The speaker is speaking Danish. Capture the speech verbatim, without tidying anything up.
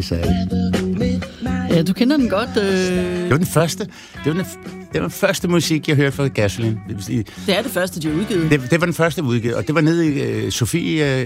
Ja, du kender den godt. Øh... Det var den første. Det var den, det var den første musik, jeg hørte fra Gasoline. Det er det første, de har udgivet. Det, det var den første udgivet, og det var nede i uh, Sofie